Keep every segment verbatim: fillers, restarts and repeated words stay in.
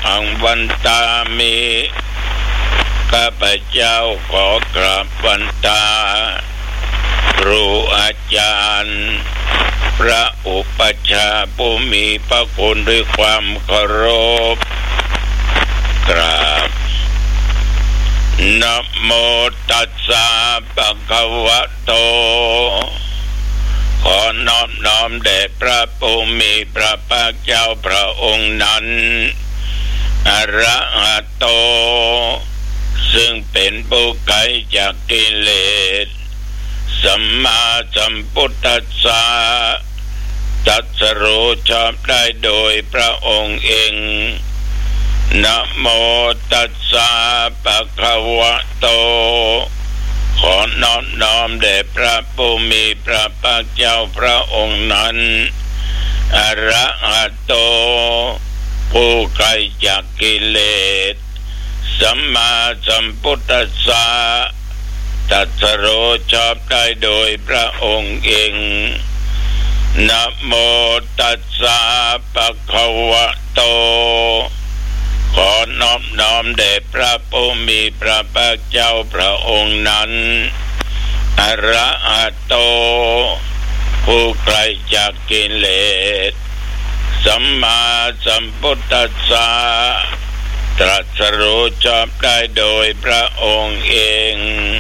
หังวันตามิข้าพเจ้าขอกราบวันตาครูอาจารย์พระอุปัชฌาย์ผู้มีพระคุณด้วยความเคารพกราบนะโมตัสสะภะคะวะโตขอน้อมน้อมแด่พระผู้มีพระภาคเจ้าพระองค์นั้นอรหัตโตซึ่งเป็นผู้ไกลจากกิเลสสัมมาสัมพุทธัสสะตรัสรู้ชอบได้โดยพระองค์เองนะโมตัสสะภะคะวะโตขอน้อมน้อมแด่พระผู้มีพระภาคเจ้าพระองค์นั้นอรหัตโตผู้ไกลจากกิเลสสัมมาสัมพุทธัสสะตรัสรู้ชอบได้โดยพระองค์เองนะโมตัสสะภะคะวะโตขอน้อมน้อมแด่พระผู้มีพระภาคเจ้าพระองค์นั้นอรหัตโตผู้ไกลจากกิเลสสัมมาสัมพุทธัสสะตรัสรู้ชอบได้โดยพระองค์เอง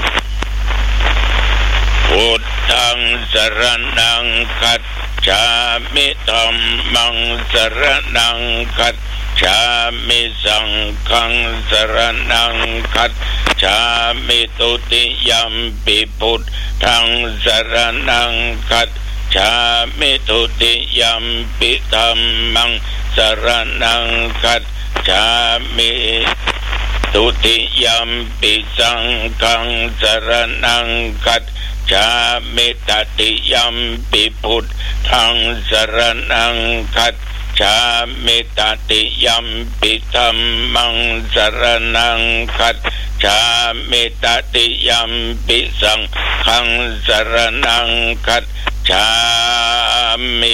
พุทธังสรณังคัจฉามิธัมมังสรณังคัจฉามิสังฆังสรณังคัจฉามิตุติยัมปิพุทธังสรณังคัจฉามิตุติยัมปิธัมมังสรณังคัจฉามิตุติยัมปิสังฆังสรณังคัจฉามิตติยัมปิพุทธังสรณังคัจฉามิตติยัมปิธัมมังสรณังคัจฉามิตติยัมปิสังฆังสรณังคัจฉามิ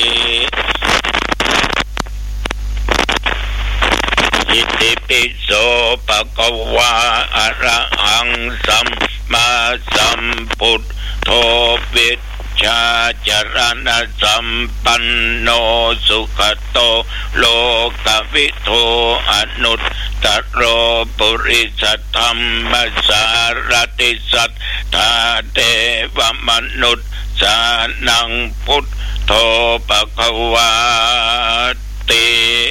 อิติปิโสภะคะวะอะระหังสัมมาสัมพุทโธวิชชาจรณะสัมปันโนสุขโตโลกวิทูอนุตตโรปุริสธรรมสารติสัทธาเทวมนุษย์สานังพุทโธภคะวาติ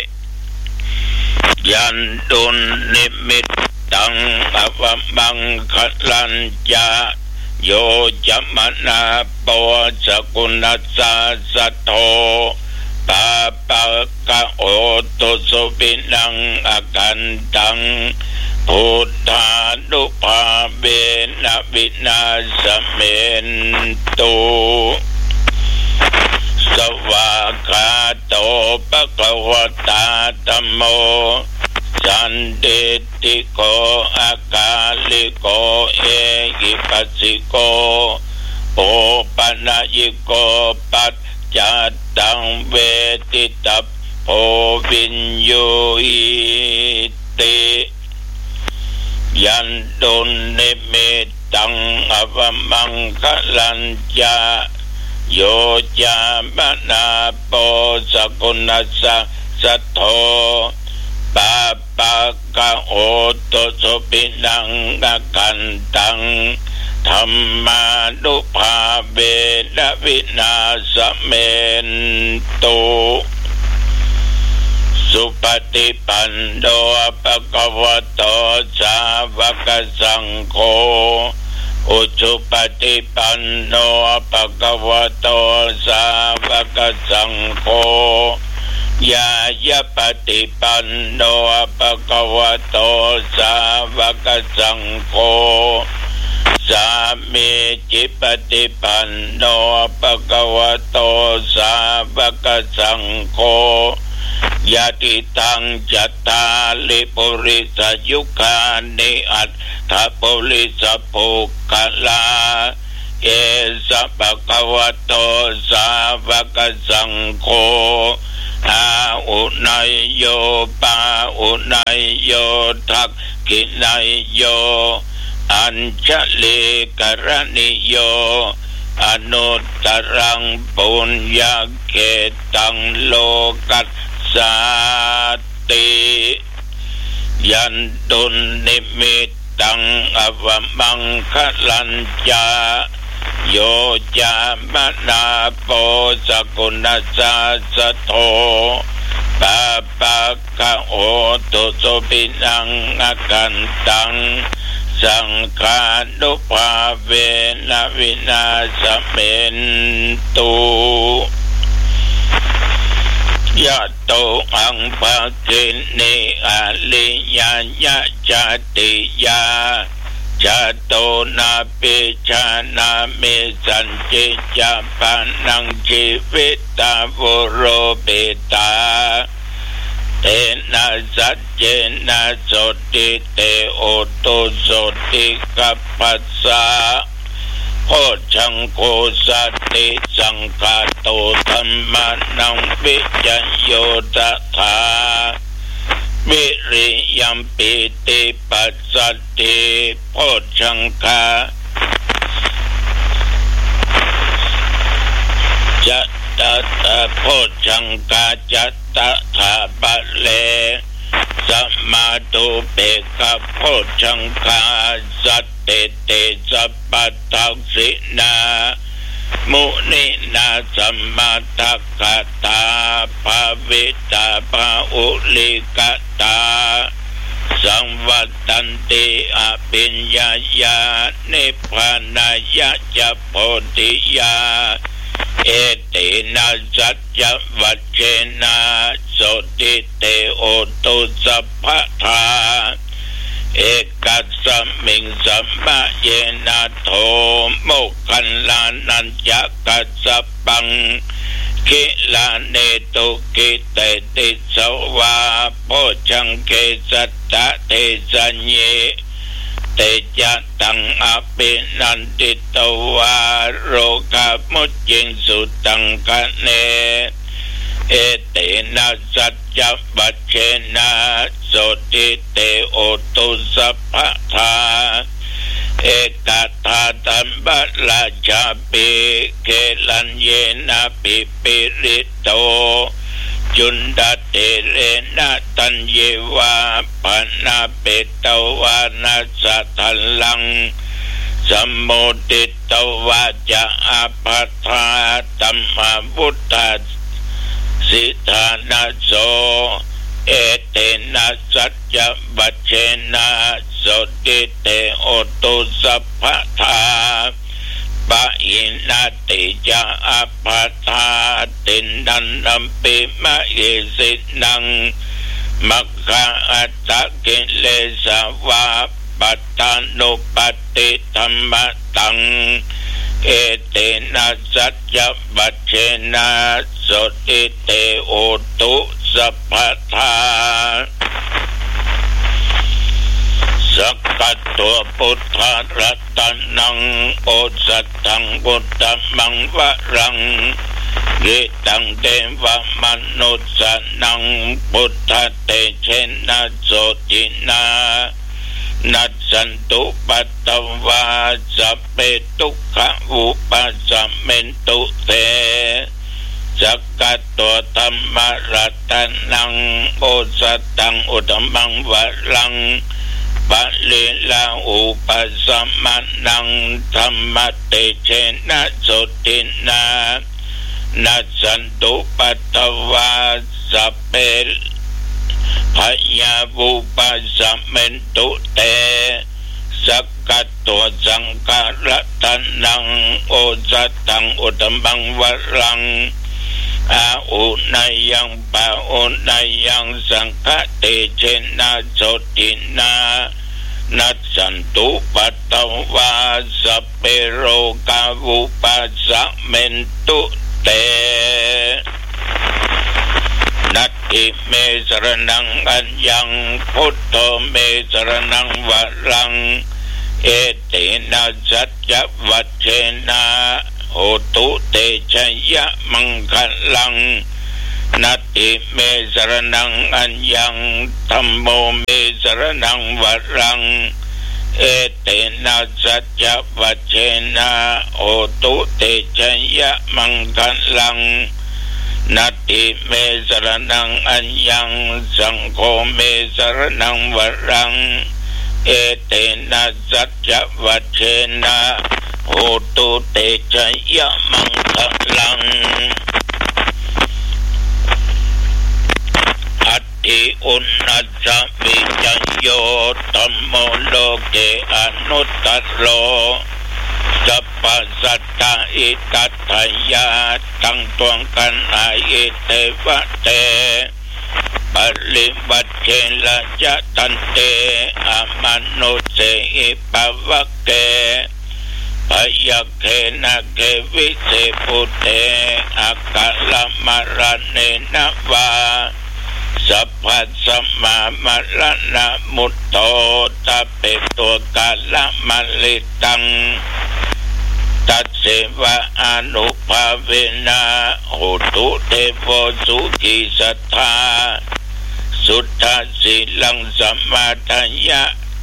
ยันตุนิมิตตังอวมังคลัญญาโยจัมนาปวสกุณัสสะสัทโธปาปะกะโอตุสุปินังอากันตังพุทธานุภาเวนะวินาศเมนตุสวากขาโตภะคะวะตาธัมโมสันติติโกอากาลิโกเอหิปัสสิโกโอปัญญิโกปัจจัตตังเวทิตัพโพวิญโยหิติยันตุนิมิตตังอวมังคลัญญาโยจามนาโปสกุณัสสะสัทโธปาปะกะโอตุสุปินังอากันตังธัมมานุภาเวนะวินาศเมนตุสุปฏิปันโนภะคะวะโตสาวกสังโฆอุชุปฏิปันโนภะคะวะโตสาวกสังโฆยายะปฏิปันโนภะคะวะโตสาวกสังโฆสามีจิปฏิปันโนภะคะวะโตสาวกสังโฆยะติตังจัตตาลิปุริสยุคานิอัตถปุริสปุคลาเเกสัพพะวะโตสาวกสังโฆอาอุนัยโยปาอุนัยโยทักขินัยโยอัญชลีกรณิโยอนุตตรังปุญญเกตังโลกัสสาติยันตุนิมิตตังอวมังคลัญจาโยจามนาโปสกุณาสาสโทปะปะกะโอตุสุปินังอกันตังสังฆานุภาเวนะวินาศเมนตุยะโตอังภะกินิอาลิยาญะจติยาจโตนาปิชานามิสันจิจาปานังชีวิตาวุโรปิตาเตนะสัจเจนะโสติเตโอตุโสติกัปปัสสะโคชังโคสัตติสังฆาโตธัมมานังวิจโยตถาวิริยัมปิติปัสสติโพชังคาจัตตะโพชังคาจัตตะถาปะเลสัมมาตุเปกะโพชังคาสัตติเตสัพพัทธัสสินามุนินาสัมมาทัคคตาภาวิตาภาอุลิกตาสังวัตตันติอภิญญายานิพพานายะจะโพธิยาเอตินาสัจจวัจเจนะโสติเตโอตุสัพพทาเอกัสสมิงสัมปะเยนะโทโมกขันลานัญจกัสสปังคิลาเนตุกิเตติสวาโพชังเกสัตตะเทสัญเยเตจะตังอภินันติตวาโรกามุจจิงสุตังคะเนเอเตนะสัจจวัจเจนะโสติเตโอตุสัพพทาเอกัตถาตัมบะลาชาปิเกลัญเยนะปิปิริโตจุนดาเตเรนะตัญเยวาปนาเปตวานาสัทธัลลังสัมโมติตวาจะอาภัทธาตัมมาวุตตาสิทานาโสเอเตนะสัจจวัจเจนะโสติเตโอตุสัพพทาปะอินาติจะอาภัทธาตินดันนัมปิมะเอสินังมัคคะอัตตะกิเลสวาปัตตานุปติธัมมะตังเอเตนะสัจจวัจเจนะโสติเตโอตุสัพพทาสักกัตตัวพุทธรัตนังโอสัตถังพุทธมังวรังยิตังเทวมนุสสนังพุทธเตเชนะโสตินานัสสันตุปัตตวาสัพเพทุกขอุปัสสเมนตุเตสักกัตตัวธรรมรัตนังโอสัตตังอุตมังวรังปะลิลาอุปัสสมานังธรรมเตเชนะโสตินานัสสันตุปัตตวาสัพเพพยาวุปัสสเมนตุเตสักกัตตัวสังฆรัตนังโอสัตตังอุตมังวรังอาอุนายังปะอุนายังสังฆเตเชนะโสตินานัสสันตุปัตตวาสัพเพโรกาวุปัสสเมนตุเตนัตถิเมสรนังอัญญังพุทโธเมสรนังวรังเเอเตนะสัจจวัชเชนะโหตุเตชะยะมังคลังนัตติเมสรณังอัญญังธัมโมเมสรณังวรังเอเตนะสัจจวัชเชนะโหตุเตชะยะมังคลังนัตติเมสรณังอัญญังสังโฆเมสรณังวรังเอเตนะสัจจวัชเชนะโหตุเตชะยะมังคลังอัตถิอุณัสสมิจโยธัมโมโลเกอนุตตโรสัพพสัตตะอิตัตถยาตั้งตวงกันอาอิเตวะเตปริบัติเชละจะตันเตอมนุเสอิปวะเกพยเคนะเกวิเสปุเตอากัลมรเนนะวาสัพพสัมมามรณะมุตโตตะเปตัวกาลมลิตังตัสเสวะอนุภาเวนะโหตุเทโวสุขิสัทธาสุทธาสิลังสัมมาทัญญะ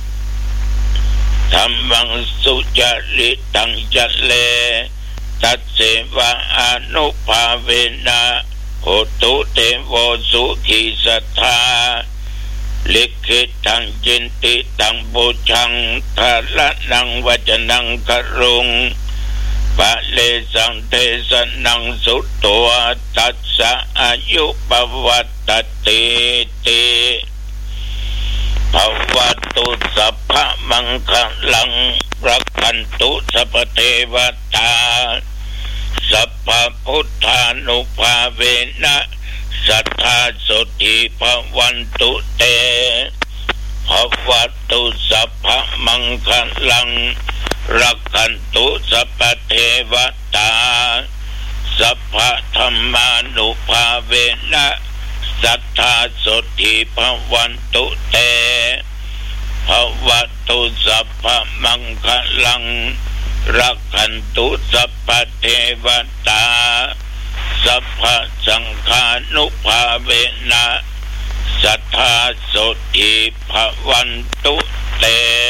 ธัมมังสุจริตังจัลเลตัสเสวะอนุภาเวนะโหตุเทโวสุขิสัทธาลิขิตังจินติตังบูชังทาระนังวจนังกรุงปะเลสังเทสนังสุตตัวตัสสะอายุปวัตติติภวัตุสัพพมังคลังรักขันตุสัพพเทวตาสัพพพุทธานุภาเวนะสัทธาสุติภวันตุเตภวัตุสัพพมังคลังรักขันตุสัพพเทวตาสัพพธัมมานุภาเวนะสัทธาสุติภวันตุเตภวัตุสัพพมังคลังรักขันตุสัพพเทวตาสัพพสังฆานุภาเวนะสัทธาสุติภวันตุเต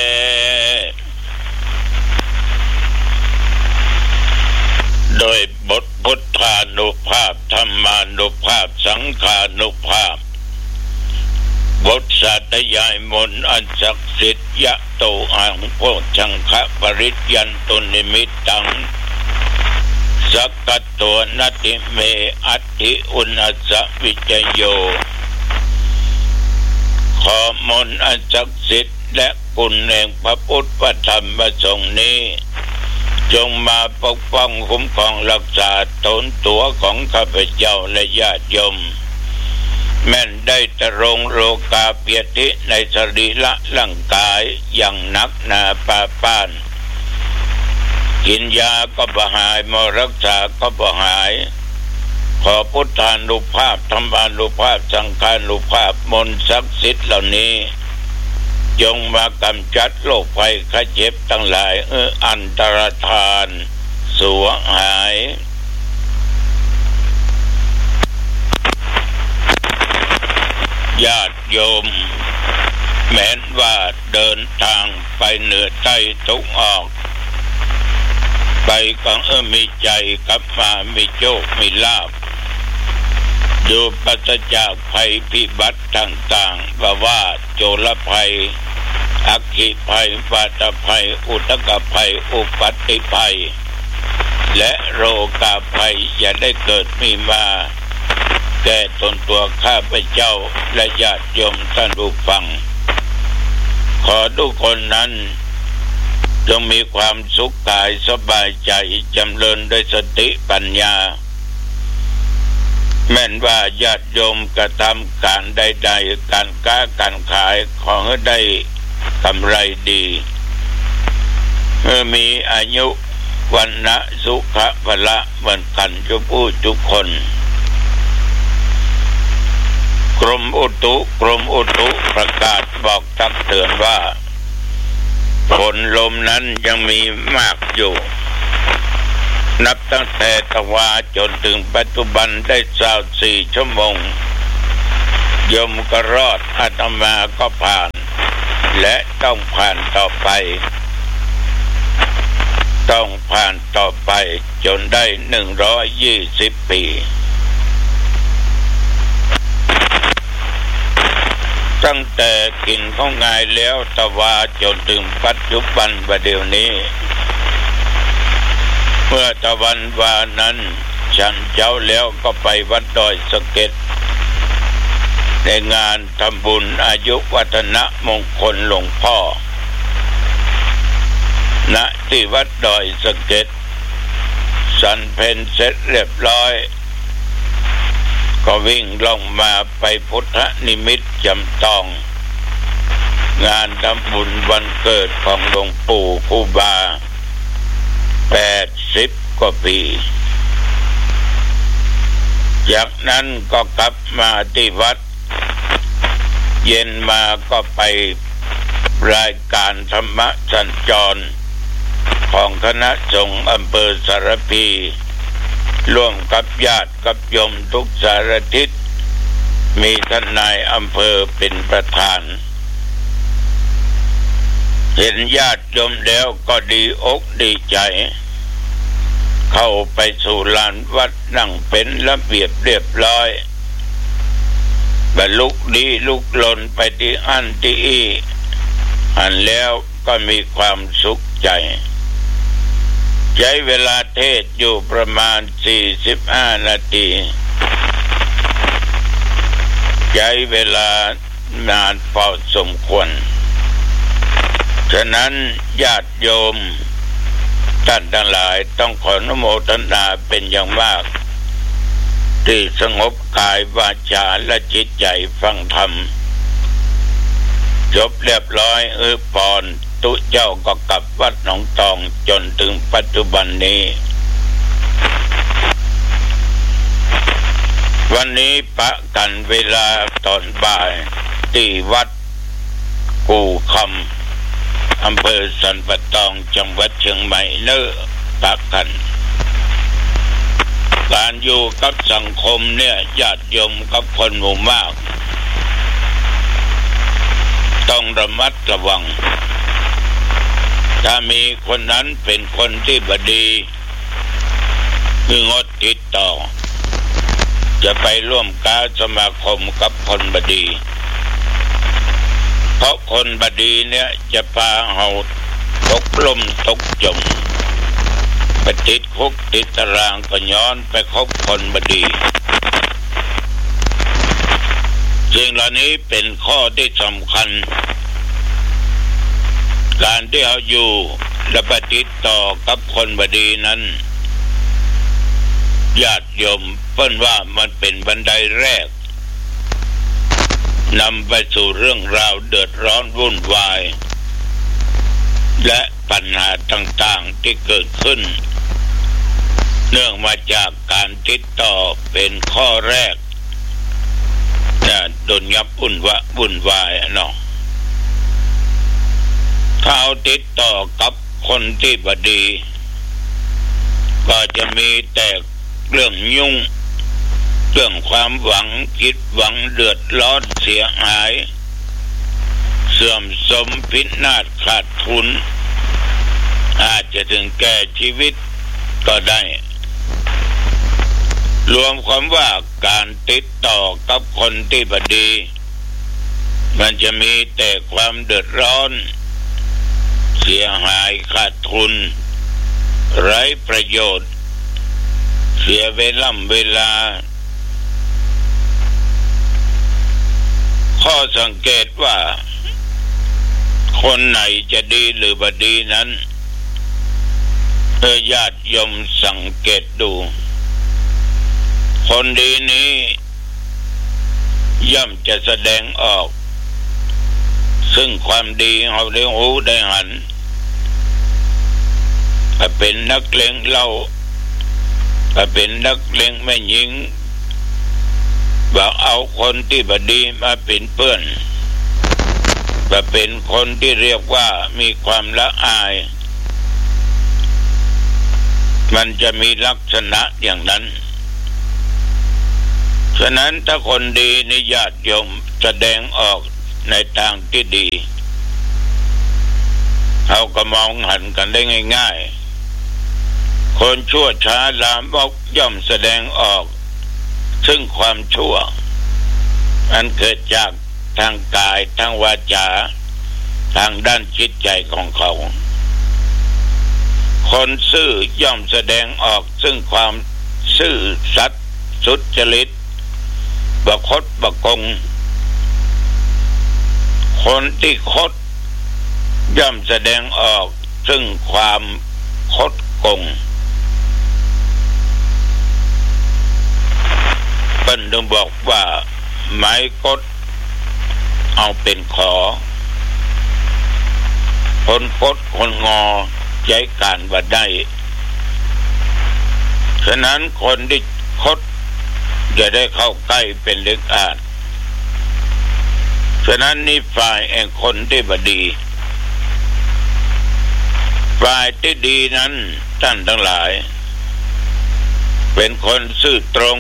โดยบทพุทธานุภาพธรรมานุภาพสังฆานุภาพบทสาธยายมนต์อันศักดิ์สิทธิ์ยะโตอังโพชังคะปริญญันตุนิมิตตังสักกะตัวนัตติเมอัตถิอุณัสสวิจโยขอมนต์อันศักดิ์สิทธิ์และคุณแห่งพระพุทธพระธรรมพระสงฆ์นี้จงมาปกป้องคุ้มครองรักษาตนตัวของข้าพเจ้าและญาติโยมแม่นได้ตรงโรกาเปียติในสรีระร่างกายอย่างนักหนาปาป้านกินยาก็บ่หายมารักษาก็บ่หายขอพุทธานุภาพธรรมานุภาพสังฆานุภาพมนต์ศักดิ์สิทธิ์เหล่านี้จงมากำจัดโรคภัยไข้เจ็บทั้งหลายเอออันตรธานสูญหายญาติโยมแม้นว่าเดินทางไปเหนือใต้ทุกออกไปก็เออมีใจกลับมามีโชคมีลาภอยู่ปราศจากภัยพิบัติต่างๆว่าว่าโจรภัยอัคคีภัยวาตภัยอุทกภัยอุปัตติภัยและโรคาภัยอย่าได้เกิดมีมาแก่ตนตัวข้าพเจ้าและญาติโยมท่านผู้ฟังขอทุกคนนั้นจงมีความสุขกายสบายใจจำเริญด้วยสติปัญญาแม้นว่าญาติโยมกระทำการใดๆการค้าการขายขอให้ได้กำไรดีเมื่อมีอายุวันนะสุขะพละเหมือนกันทุกผู้ทุกคนกรมอุตุกรมอุตุประกาศบอกตักเตือนว่าปฝนลมนั้นยังมีมากอยู่นับตั้งแต่ตะวาจนถึงปัจจุบันได้สามสี่ชั่วโมงโยมก็รอดอาตมาก็ผ่านและต้องผ่านต่อไปต้องผ่านต่อไปจนได้หนึ่งร้อยยี่สิบปีตั้งแต่กินข้าวงายแล้วตะวาจนถึงปัจจุบันประเดี๋ยวนี้เมื่อตะวันวานั้นฉันเจ้าแล้วก็ไปวัดดอยสะเก็ดในงานทำบุญอายุวัฒนมงคลหลวงพ่อณที่วัดดอยสะเก็ดสันเพลเสร็จเรียบร้อยก็วิ่งลงมาไปพุทธนิมิตจำตองงานทำบุญวันเกิดของหลวงปู่ครูบาแปดสิบกว่าปีจากนั้นก็กลับมาที่วัดเย็นมาก็ไปรายการธรรมสัญจรของคณะสงฆ์อำเภอสารพีร่วมกับญาติกับโยมทุกสารทิศมีท่านนายอำเภอเป็นประธานเห็นญาติโยมแล้วก็ดีอกดีใจเข้าไปสู่ลานวัดนั่งเป็นระเบียบเรียบร้อยบรรลุดีลุกลนไปที่อันที่อีอันแล้วก็มีความสุขใจใช้เวลาเทศอยู่ประมาณสี่สิบห้านาทีใช้เวลานานพอสมควรฉะนั้นญาติโยมท่านทั้งหลายต้องขออนุโมทนาเป็นอย่างมากที่สงบกายวาจาและจิตใจฟังธรรมจบเรียบร้อยเออปอนตุเจ้าก็กลับวัดหนองตองจนถึงปัจจุบันนี้วันนี้ปะกันเวลาตอนบ่ายที่วัดกู่คำอำเภอสันป่าตองจังหวัดเชียงใหม่เน้อปะกันการอยู่กับสังคมเนี่ยญาติโยมกับคนหมู่มากต้องระมัดระวังถ้ามีคนนั้นเป็นคนที่บดีคืองดติดต่อจะไปร่วมการสมาคมกับคนบดีเพราะคนบดีเนี่ยจะพาเฮาตกลมตกจมไปติดคุกติดตารางก็ย้อนไปคบคนบดีสิ่งเหล่านี้เป็นข้อที่สำคัญการที่เราอยู่และปฏิติดต่อกับคนบดีนั้นญาติโยมเพิ่นว่ามันเป็นบันไดแรกนำไปสู่เรื่องราวเดือดร้อนวุ่นวายและปัญหาต่างๆที่เกิดขึ้นเนื่องมาจากการติดต่อเป็นข้อแรกจะโดนยับวุ่นวะวุ่นวายเนาะถ้าเอาติดต่อกับคนที่บดีก็จะมีแต่เรื่องยุ่งเรื่องความหวังคิดหวังเดือดร้อนเสียหายเสื่อมสมพินาศขาดทุนอาจจะถึงแก่ชีวิตก็ได้รวมความว่าการติดต่อกับคนที่บดีมันจะมีแต่ความเดือดร้อนเสียหายขาดทุนไร้ประโยชน์เสียเวลาเวลาข้อสังเกตว่าคนไหนจะดีหรือบดีนั้นเธอญาติโยมสังเกตดูคนดีนี้ย่อมจะแสดงออกซึ่งความดีเขาได้หูได้หันถ้าเป็นนักเลงเหล้าถ้าเป็นนักเลงแม่หญิงบอกเอาคนที่บดีมาเป็นเพื่อนจะเป็นคนที่เรียกว่ามีความละอายมันจะมีลักษณะอย่างนั้นฉะนั้นถ้าคนดีในญาติโยมแสดงออกในทางที่ดีเขาก็มองหันกันได้ง่ายๆคนชั่วช้าลามกย่อมแสดงออกซึ่งความชั่วอันเกิดจากทางกายทางวาจาทางด้านจิตใจของเขาคนซื่อย่อมแสดงออกซึ่งความซื่อสัตย์สุจริตประคดประกงคนที่คดย่อมแสดงออกซึ่งความคดโกงเป็นถึงบอกว่าไม้กดเอาเป็นขอคนคดคนงอใจการว่าได้ฉะนั้นคนที่คดอย่าได้เข้าใกล้เป็นเล็กอาจฉะนั้นนี่ฝ่ายแห่งคนที่บดีฝ่ายที่ดีนั้นท่านทั้งหลายเป็นคนซื่อตรง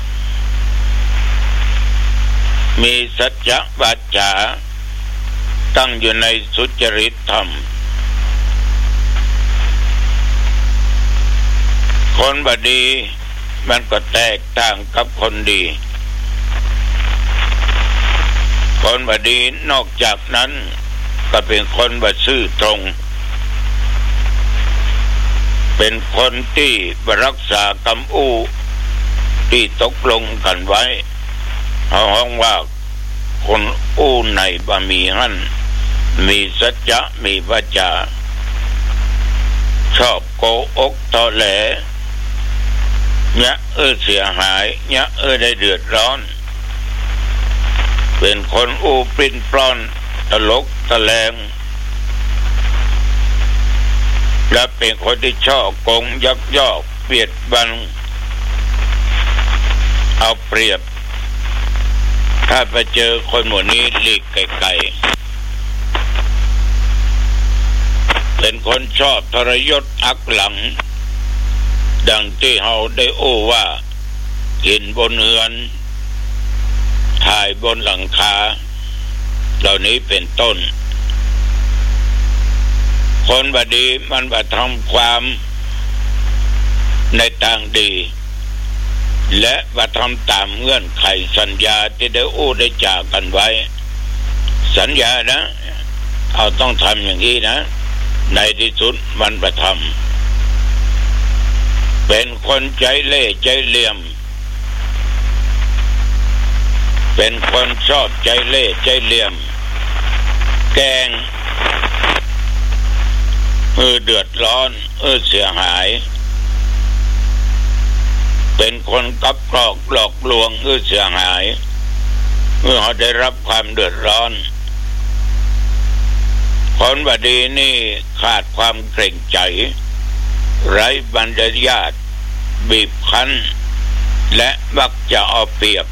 มีสัจจะวาจาตั้งอยู่ในสุจริตธรรมคนบดีมันก็แตกต่างกับคนดีคนบดีนอกจากนั้นก็เป็นคนบ่ซื่อตรงเป็นคนที่รักษากำอู้ที่ตกลงกันไว้เขาห้องว่าคนอู้ในบะมีหั่นมีสัจจะมีวาจาชอบโกอกตอแหลเนี่ยเออเสียหายเนี่ยเออได้เดือดร้อนเป็นคนอู้ปริ้นปล้อนตลกตะแลงและเป็นคนที่ชอบโกงยักยอกเบียดบังเอาเปรียบถ้าไปเจอคนหมู่นี้หลีกไกลๆเป็นคนชอบทรยศอักหลังดังที่เฮาได้โอ้ว่ากินบนเรือนถ่ายบนหลังคาเหล่านี้เป็นต้นคนบดีมันบ่ทำความในทางดีและบ่ทำตามเงื่อนไขสัญญาที่ได้โอ้ได้จากกันไว้สัญญานะเอาต้องทำอย่างนี้นะในที่สุดมันบ่ทำเป็นคนใจเล่ห์ใจเหลี่ยมเป็นคนชอบใจเล่ห์ใจเหลี่ยมแกล้งเออเดือดร้อนเออเสียหายเป็นคนกับกรอกหลอกลวงเออเสียหายเมื่อเขาได้รับความเดือดร้อนคนบดีนี่ขาดความเกรงใจไร้บรรยาทบีบคั้นและมักจะเอาเปรียบ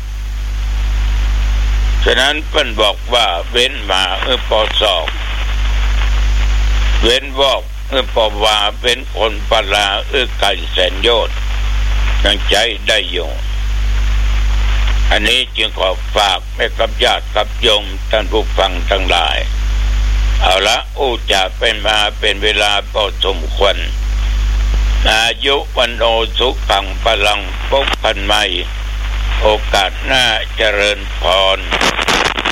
ฉะนั้นเพิ่นบอกว่าเว้นมาเออปอสอกเว้นบอกเออปอวาเป็นคนปลาเออไก่แสนโยชน์ยังใจได้อยู่อันนี้จึงขอฝากให้กับญาติกับโยมท่านผู้ฟังทั้งหลายเอาละอู้จะเป็นมาเป็นเวลาพอสมควรอายุวันโอสุขังพลังพบกันใหม่โอกาสหน้าเจริญพร